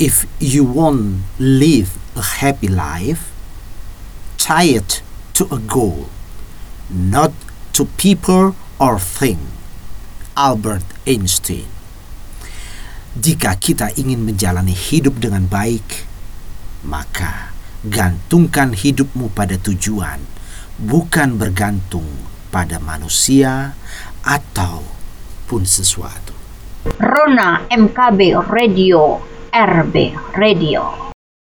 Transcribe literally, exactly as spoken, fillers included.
If you want live a happy life, tie it to a goal, not to people or thing. Albert Einstein. Jika kita ingin menjalani hidup dengan baik, maka gantungkan hidupmu pada tujuan, bukan bergantung pada manusia ataupun sesuatu. Rona M K B Radio, R B Radio.